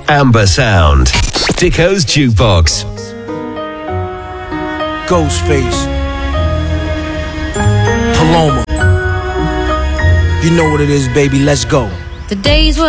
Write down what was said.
Amber Sound. Dicko's Jukebox. Ghostface, Paloma. You know what it is, baby. Let's go. The days were